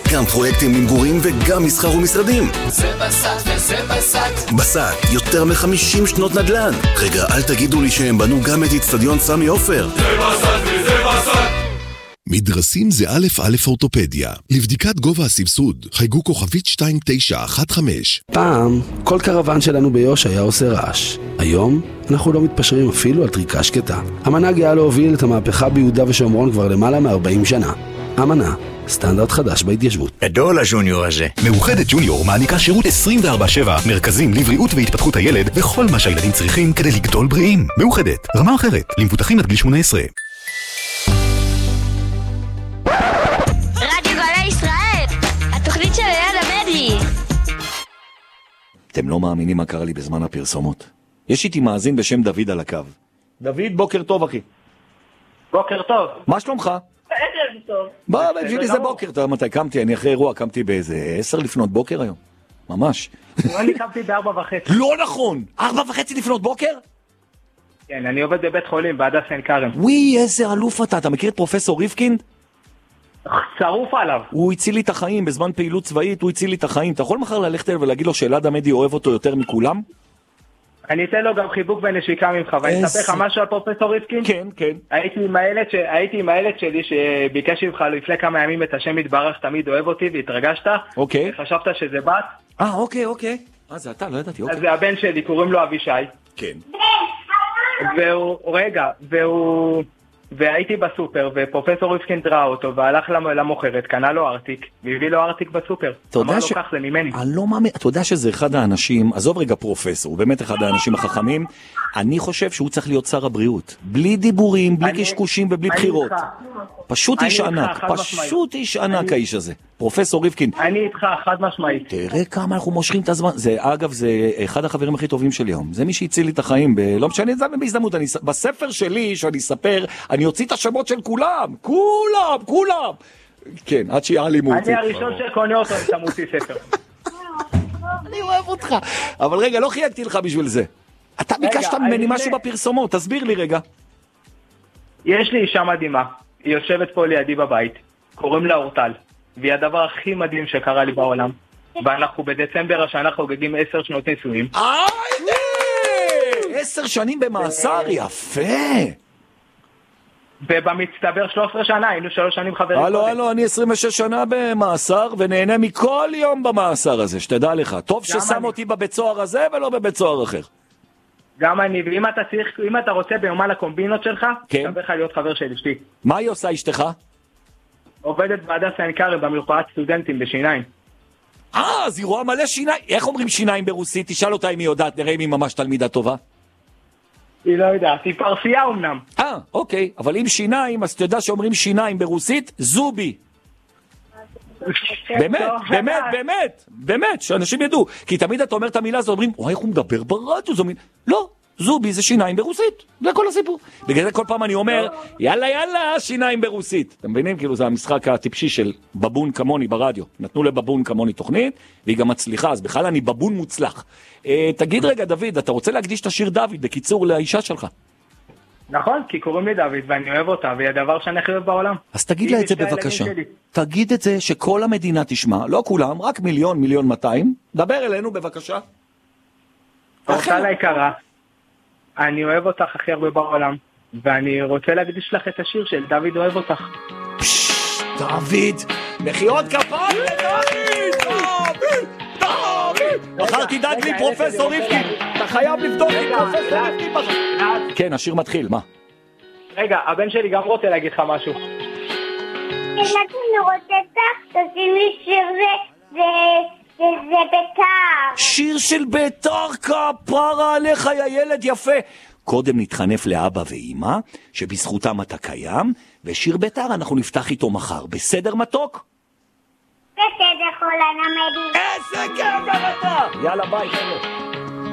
גם פרויקטים למגורים וגם מסחר ומשרדים. זה בסט וזה בסט. בסט, יותר מ-50 שנות נדל"ן. רגע, אל תגידו לי שהם בנו גם את אצטדיון סמי עופר. זה בסט וזה בסט. מדרסים זה א' אורתופדיה. לבדיקת גובה הסבסוד, חייגו כוכבית 2915. פעם, כל קרוון שלנו ביוש היה עושה רעש. היום, אנחנו לא מתפשרים אפילו על טריקה שקטה. המנה גאה להוביל את המהפכה ביהודה ושומרון כבר למעלה מ-40 שנה. המנה, סטנדרט חדש בהתיישבות. גדול הג'וניור הזה. מאוחדת ג'וניור מעניקה שירות 24/7, מרכזים לבריאות והתפתחות הילד וכל מה שהילדים צריכים כדי לגדול בריאים. מאוחדת, רמה אחרת, למבוטחים עד גיל 18. רדיו גלי ישראל, התוכנית של ליד המדי. אתם לא מאמינים מה קרה לי בזמן הפרסומות. יש איתי מאזין בשם דוד על הקו. דוד, בוקר טוב אחי. בוקר טוב. מה שלומך? ערב טוב. בוא, בשבילי זה בוקר. אתה מתי קמתי? אני אחרי אירוע קמתי באיזה 10 לפנות בוקר היום. ממש. אני קמתי ב-4:30. לא נכון! 4:30 לפנות בוקר? כן, אני עובד בבית חולים, בהדסה עין כרם. וואי, איזה אלוף אתה. אתה מכיר את פרופסור ריבקינד? שרוף עליו. הוא הציל לי את החיים, בזמן פעילות צבאית הוא הציל לי את החיים. אתה יכול מחר ללכת אליו ולהגיד לו שאלעד עמדי אוהב אותו יותר מכולם? אני אתן לו גם חיבוק ונשיקה ממך, ואני אספר לך משהו על פרופסור ריבקינד? כן, כן. הייתי עם הילד שלי שביקש ממך לפני כמה ימים את השם יתברך, תמיד אוהב אותי והתרגשת. אוקיי. חשבת שזה בת? אוקיי. זה אתה, לא ידעתי, אוקיי. אז זה הבן שלי, קוראים לו אבישי. כן. והייתי בסופר, ופרופסור ריבקינד ראה אותו, והלך למוכרת, קנה לו ארטיק, והביא לו ארטיק בסופר. אמר לו כך, זה ממני. אני לא מאמין, אתה יודע שזה אחד האנשים, עזוב רגע פרופסור, הוא באמת אחד האנשים החכמים, אני חושב שהוא צריך להיות שר הבריאות. בלי דיבורים, בלי קשקושים ובלי בחירות. פשוט איש ענק האיש הזה. פרופסור ריבקינד. אני איתך, חד משמעית. תראה כמה אנחנו מושכים את הזמן. אגב, זה אחד החברים הכי טובים שלי היום. זה מי שהציל לי את החיים. לא משנה, זה בהזדמנות. בספר שלי, שאני אספר, אני אוציא את השמות של כולם. כולם. כן, עד שיעלימו אותי. אני הראשון שקונה אותו, אתה מוציא ספר. אני אוהב אותך. אבל רגע, לא חייגתי לך בשביל זה. אתה ביקשת ממני משהו בפרסומות, תסביר לי רגע. יש לי אישה מדהימה. היא יושבת פה לידי בבית. קוראים לה אורטל. והיא הדבר הכי מדהים שקרה לי בעולם. ואנחנו בדצמבר השנה חוגגים 10 שנות נישואים. 10 שנים במאסר, יפה. ובמצטבר 13 שנה, היינו 3 שנים חברים. הלו, אני 26 שנה במאסר, ונהנה מכל יום במאסר הזה, שתדע לך. טוב ששם אותי בבית סוהר הזה ולא בבית סוהר אחר. גם אני, ואם אתה רוצה ביומן הקומבינות שלך, שווה לך להיות חבר של אשתי. מה היא עושה אשתך? עובדת בהדסה עין כרם במרפאת סטודנטים בשיניים. אז היא רואה מלא שיניים. איך אומרים שיניים ברוסית? תשאל אותה אם היא יודעת, נראה אם היא ממש תלמידה טובה. היא לא יודעת, היא פרסייה אמנם. אוקיי, אבל אם שיניים, אז אתה יודע שאומרים שיניים ברוסית, זובי. באמת, שאנשים ידעו. כי תמיד אתה אומר את המילה הזו, אומרים, איך הוא מדבר ברדיו? לא, זובי זה שיניים ברוסית. זה כל הסיפור. בגלל זה כל פעם אני אומר, יאללה, שיניים ברוסית. אתם מבינים? כאילו זה המשחק הטיפשי של בבון כמוני ברדיו. נתנו לבבון כמוני תוכנית, והיא גם מצליחה, אז בכלל אני בבון מוצלח. תגיד רגע, דוד, אתה רוצה להקדיש את השיר דוד, בקיצור, לאישה שלך? נכון, כי קוראים לי דוד, ואני אוהב אותה, והיא הדבר שאני הכי אוהב בעולם. אז תגיד לה את זה בבקשה. תגיד את זה שכל המדינה תשמע, לא כולם, רק 1,200,000. דבר אלינו בבקשה. אורטל היקרה, אני אוהב אותך הכי הרבה בעולם, ואני רוצה להקדיש לך את השיר של דוד אוהב אותך. דוד, מחיאות כפיים דוד! מחר תדאג לי פרופסור ריבקינד, אתה חייב לבדוק לי פרופסור ריבקינד. כן, השיר מתחיל, מה? רגע, הבן שלי גם רוצה להגיד לך משהו. אם אני רוצה לך, תשים לי שיר זה ביתר. שיר של ביתר, כפרה עליך יא ילד יפה. קודם נתחנף לאבא ואמא, שבזכותם אתה קיים, ושיר ביתר אנחנו נפתח איתו מחר. בסדר מתוק? בסדר חולנה מדי. איזה כיף אתה! יאללה ביי חבר'ה.